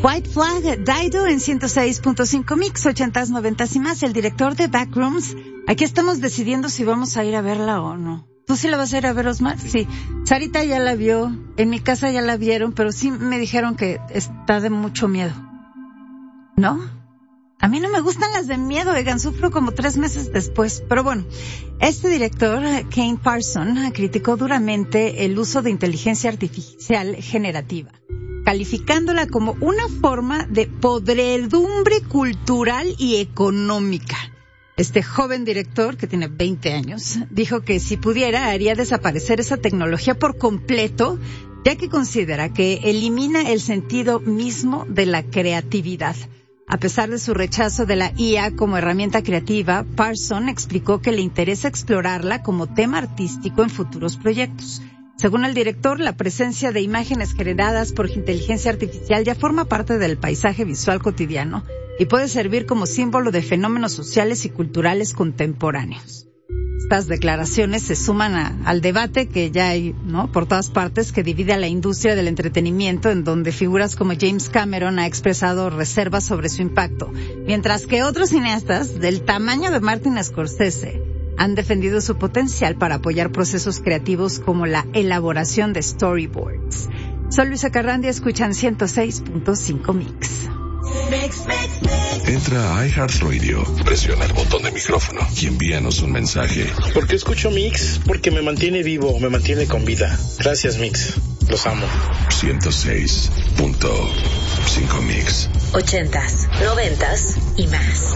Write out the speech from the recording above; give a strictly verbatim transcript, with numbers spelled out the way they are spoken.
White Flag, Dido en ciento seis punto cinco Mix, ochentas, noventas y más. El director de Backrooms. Aquí estamos decidiendo si vamos a ir a verla o no. ¿Tú sí la vas a ir a ver, Osmar? Sí. Sarita ya la vio, en mi casa ya la vieron, pero sí me dijeron que está de mucho miedo. ¿No? A mí no me gustan las de miedo, oigan, sufro como tres meses después. Pero bueno, este director, Kane Parson, criticó duramente el uso de inteligencia artificial generativa, calificándola como una forma de podredumbre cultural y económica. Este joven director, que tiene veinte años, dijo que si pudiera haría desaparecer esa tecnología por completo, ya que considera que elimina el sentido mismo de la creatividad. A pesar de su rechazo de la I A como herramienta creativa, Parson explicó que le interesa explorarla como tema artístico en futuros proyectos. Según el director, la presencia de imágenes generadas por inteligencia artificial ya forma parte del paisaje visual cotidiano y puede servir como símbolo de fenómenos sociales y culturales contemporáneos. Estas declaraciones se suman a, al debate que ya hay, ¿no?, por todas partes, que divide a la industria del entretenimiento, en donde figuras como James Cameron ha expresado reservas sobre su impacto, mientras que otros cineastas del tamaño de Martin Scorsese han defendido su potencial para apoyar procesos creativos como la elaboración de storyboards. Soy Luisa Carrandia, escuchan ciento seis punto cinco Mix. Mix, mix, mix. Entra a iHeartRadio, presiona el botón de micrófono y envíanos un mensaje. ¿Por qué escucho Mix? Porque me mantiene vivo, me mantiene con vida. Gracias, Mix. Los amo. ciento seis punto cinco Mix. Ochentas, noventas y más.